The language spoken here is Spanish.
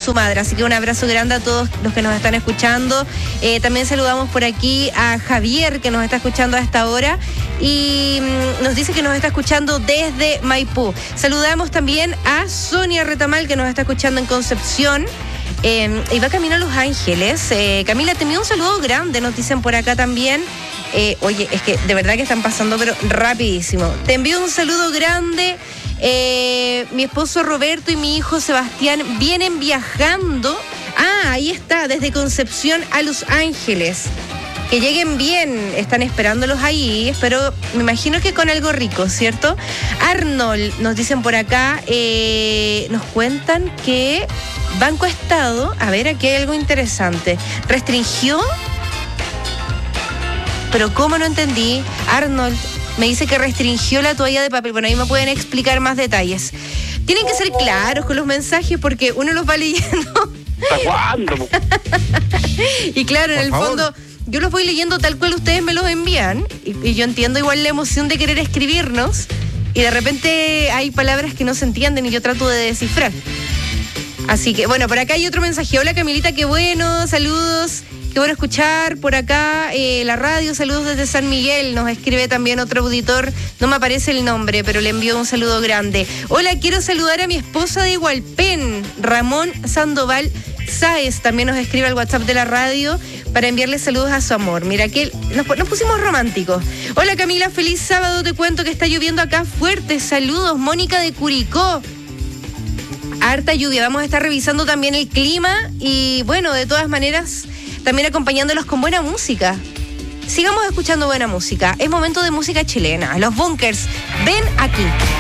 su madre. Así que un abrazo grande a todos los que nos están escuchando. También saludamos por aquí a Javier, que nos está escuchando a esta hora y nos dice que nos está escuchando desde Maipú. Saludamos también a Sonia Retamal, que nos está escuchando en Concepción. Y va camino a Los Ángeles. Camila, te envío un saludo grande, nos dicen por acá también. Oye, es que de verdad que están pasando, pero rapidísimo. Te envío un saludo grande. Mi esposo Roberto y mi hijo Sebastián vienen viajando. Ahí está, desde Concepción a Los Ángeles. Que lleguen bien, están esperándolos ahí, pero me imagino que con algo rico, ¿cierto? Arnold, nos dicen por acá, nos cuentan que Banco Estado, a ver, aquí hay algo interesante, restringió, pero ¿cómo? No entendí. Arnold me dice que restringió la toalla de papel. Bueno, ahí me pueden explicar más detalles. Tienen que ser claros con los mensajes porque uno los va leyendo. ¿Hasta cuándo? Y claro, en el fondo, yo los voy leyendo tal cual ustedes me los envían. Y yo entiendo igual la emoción de querer escribirnos. Y de repente hay palabras que no se entienden y yo trato de descifrar. Así que, bueno, por acá hay otro mensaje. Hola, Camilita, qué bueno, saludos. Qué bueno escuchar por acá la radio. Saludos desde San Miguel. Nos escribe también otro auditor. No me aparece el nombre, pero le envío un saludo grande. Hola, quiero saludar a mi esposa de Igualpén, Ramón Sandoval Sáez. También nos escribe al WhatsApp de la radio para enviarle saludos a su amor. Mira, que nos pusimos románticos. Hola, Camila, feliz sábado. Te cuento que está lloviendo acá fuerte. Saludos, Mónica de Curicó. Harta lluvia. Vamos a estar revisando también el clima y, bueno, de todas maneras, también acompañándolos con buena música. Sigamos escuchando buena música. Es momento de música chilena. Los Bunkers, ven aquí.